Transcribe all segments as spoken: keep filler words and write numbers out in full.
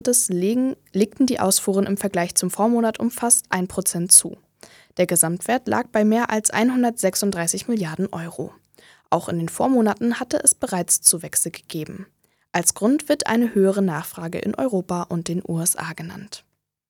legen, legten die Ausfuhren im Vergleich zum Vormonat um fast ein Prozent zu. Der Gesamtwert lag bei mehr als hundertsechsunddreißig Milliarden Euro. Auch in den Vormonaten hatte es bereits Zuwächse gegeben. Als Grund wird eine höhere Nachfrage in Europa und den U S A genannt.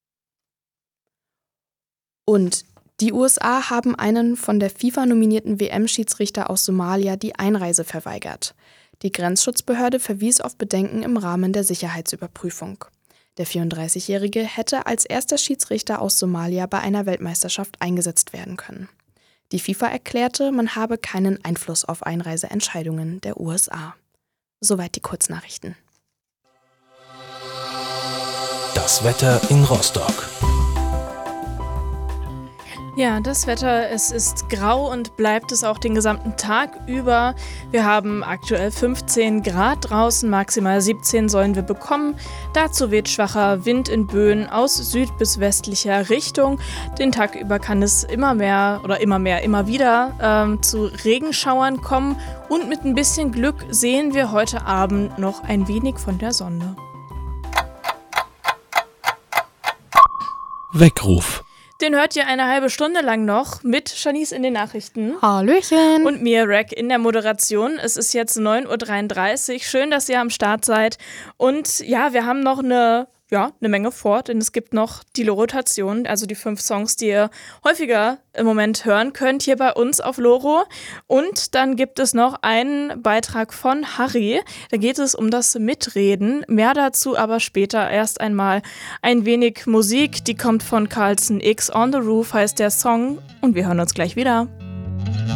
Und die U S A haben einen von der FIFA nominierten W M-Schiedsrichter aus Somalia die Einreise verweigert. Die Grenzschutzbehörde verwies auf Bedenken im Rahmen der Sicherheitsüberprüfung. Der vierunddreißigjährige hätte als erster Schiedsrichter aus Somalia bei einer Weltmeisterschaft eingesetzt werden können. Die FIFA erklärte, man habe keinen Einfluss auf Einreiseentscheidungen der U S A. Soweit die Kurznachrichten. Das Wetter in Rostock. Ja, das Wetter, es ist grau und bleibt es auch den gesamten Tag über. Wir haben aktuell fünfzehn Grad draußen, maximal siebzehn sollen wir bekommen. Dazu weht schwacher Wind in Böen aus süd- bis westlicher Richtung. Den Tag über kann es immer mehr oder immer mehr, immer wieder ähm, zu Regenschauern kommen. Und mit ein bisschen Glück sehen wir heute Abend noch ein wenig von der Sonne. Weckruf. Den hört ihr eine halbe Stunde lang noch mit Shanice in den Nachrichten. Hallöchen! Und mir, Rack, in der Moderation. Es ist jetzt neun Uhr dreiunddreißig. Schön, dass ihr am Start seid. Und ja, wir haben noch eine, ja, eine Menge vor, denn es gibt noch die Rotation, also die fünf Songs, die ihr häufiger im Moment hören könnt hier bei uns auf Loro. Und dann gibt es noch einen Beitrag von Harry. Da geht es um das Mitreden. Mehr dazu aber später. Erst einmal ein wenig Musik. Die kommt von Carlson X. On the Roof heißt der Song. Und wir hören uns gleich wieder.